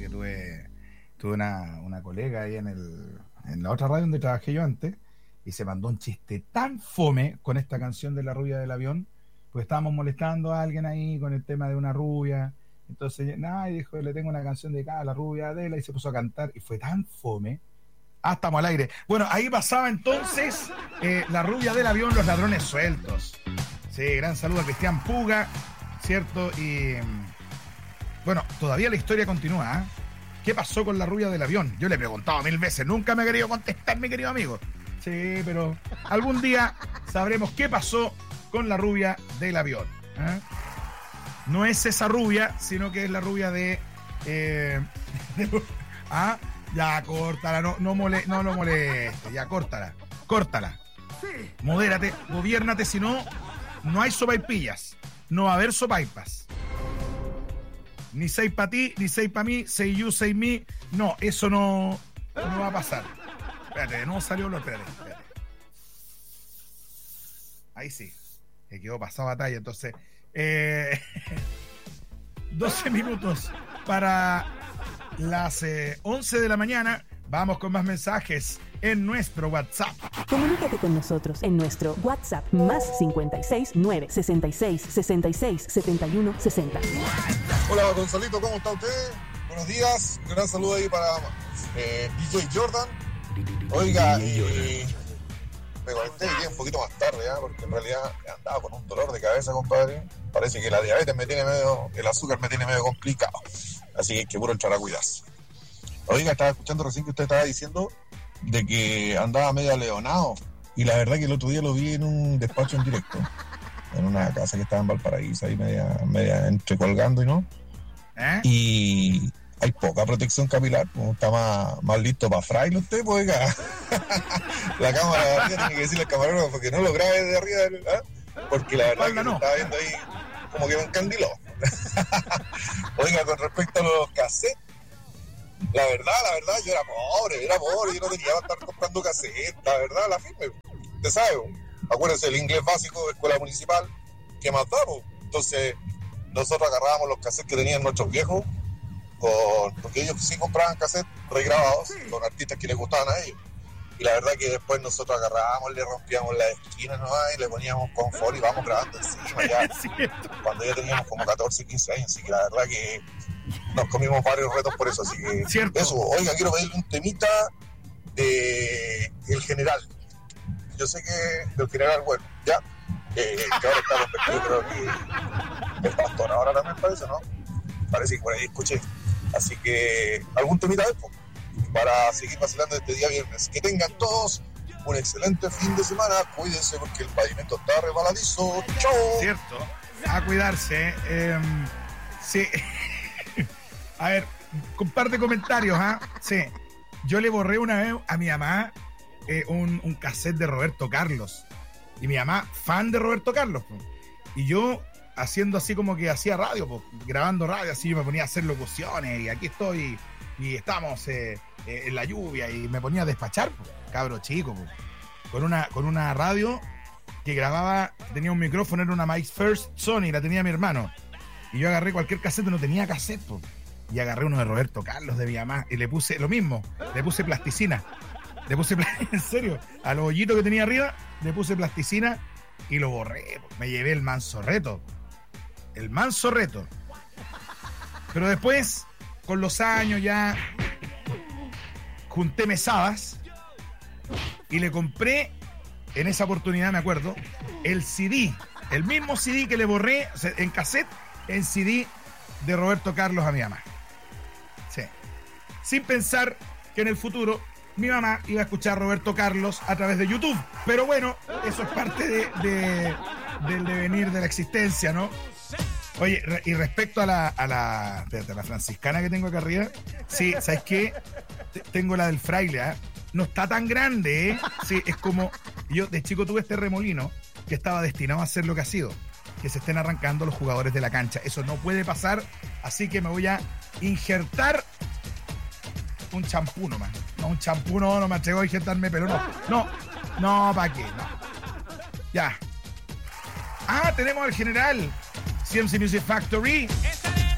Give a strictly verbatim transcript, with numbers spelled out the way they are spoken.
que tuve, tuve una, una colega ahí en, el, en la otra radio donde trabajé yo antes, y se mandó un chiste tan fome con esta canción de La Rubia del Avión, pues estábamos molestando a alguien ahí con el tema de una rubia. Entonces, nada, y dijo, le tengo una canción de acá, La Rubia Adela, y se puso a cantar, y fue tan fome. Ah, estamos al aire. Bueno, ahí pasaba entonces eh, La Rubia del Avión, Los Ladrones Sueltos. Sí, gran saludo a Cristian Puga, ¿cierto? Y bueno, todavía la historia continúa, ¿eh? ¿Qué pasó con La Rubia del Avión? Yo le he preguntado mil veces, nunca me ha querido contestar, mi querido amigo. Sí, pero algún día sabremos qué pasó con La Rubia del Avión, ¿eh? No es esa rubia, sino que es la rubia de... Eh, de ah, ya, córtala, no, no, mole, no lo moleste, ya, córtala, córtala. Modérate, gobiérnate, si no, no hay sopaipillas, no va a haber sopaipas. Ni seis para ti, ni seis para mí, seis you, seis me, no, eso no, no va a pasar. Espérate, no salió lo, espérate, espérate. Ahí sí, que quedó pasada batalla, entonces... Eh, doce minutos para las eh, once de la mañana. Vamos con más mensajes en nuestro WhatsApp. Comunícate con nosotros en nuestro WhatsApp más cincuenta y seis, nueve, sesenta y seis, sesenta y seis, setenta y uno, sesenta. Hola Gonzalito, ¿cómo está usted? Buenos días, un gran saludo ahí para eh, D J Jordan. Oiga, eh, me conecté hoy día un poquito más tarde, ¿eh? Porque en realidad andaba con un dolor de cabeza, compadre. Parece que la diabetes me tiene medio, el azúcar me tiene medio complicado. Así que hay que puro entrar a cuidarse. Oiga, estaba escuchando recién que usted estaba diciendo de que andaba medio aleonado. Y la verdad que el otro día lo vi en un despacho en directo. En una casa que estaba en Valparaíso, ahí media, media entre colgando y no. ¿Eh? Y hay poca protección capilar. Está más, más listo para fraile usted, pues, oiga. La cámara de arriba tiene que decirle al camarógrafo porque no lo grabe de arriba. ¿Eh? Porque la verdad que no. Estaba viendo ahí como que me encandiló. Oiga, con respecto a los cassettes, la verdad, la verdad, yo era pobre, era pobre, yo no tenía que estar comprando cassettes, la verdad, la firme. Usted sabe, acuérdense, el inglés básico de escuela municipal, ¿qué más damos? Entonces, nosotros agarrábamos los cassettes que tenían nuestros viejos, con, porque ellos sí compraban cassettes regrabados, sí, con artistas que les gustaban a ellos. Y la verdad que después nosotros agarrábamos, le rompíamos las esquinas, ¿no? Y le poníamos confort y vamos grabando encima ya. Cuando ya teníamos como catorce, quince años. Así que la verdad que nos comimos varios retos por eso. Así que ¿cierto? Eso, oiga, quiero pedirle un temita de El General. Yo sé que del General, bueno, ya, eh, que ahora está convertido, creo que el pastor ahora también parece, ¿no? Parece que por ahí escuché. Así que algún temita de esto para seguir vacilando este día viernes. Que tengan todos un excelente fin de semana. Cuídense porque el pavimento está rebaladizo. ¡Chao! Cierto, a cuidarse. Eh, sí. A ver, comparte comentarios, ¿ah? ¿eh? Sí. Yo le borré una vez a mi mamá eh, un, un cassette de Roberto Carlos. Y mi mamá, fan de Roberto Carlos. Pues. Y yo, haciendo así como que hacía radio, pues, grabando radio, así yo me ponía a hacer locuciones. Y aquí estoy, y estamos eh, eh, en la lluvia. Y me ponía a despachar, pues, cabro chico, pues, con una, con una radio que grababa, tenía un micrófono, era una My First Sony, la tenía mi hermano. Y yo agarré cualquier cassette, no tenía cassette, pues. Y agarré uno de Roberto Carlos de mi mamá y le puse lo mismo, le puse plasticina. Le puse, en serio, a los hoyitos que tenía arriba, le puse plasticina y lo borré. Me llevé el manso reto. El manso reto. Pero después, con los años ya, junté mesadas y le compré, en esa oportunidad me acuerdo, el C D. El mismo C D que le borré, o sea, en cassette, en C D de Roberto Carlos a mi mamá. Sí. Sin pensar que en el futuro mi mamá iba a escuchar a Roberto Carlos a través de YouTube. Pero bueno, eso es parte de, de, del devenir de la existencia, ¿no? Oye, re, y respecto a la, a la, espérate, a la franciscana que tengo acá arriba, sí, ¿sabes qué? Tengo la del fraile, ¿eh? No está tan grande, ¿eh? Sí, es como, yo de chico tuve este remolino que estaba destinado a ser lo que ha sido, que se estén arrancando los jugadores de la cancha. Eso no puede pasar, así que me voy a injertar un champú nomás. No, un champú no, no me atrevo a injertarme, pero no. No, no, ¿para qué? No. Ya. Ah, tenemos al general. C M C Music Factory.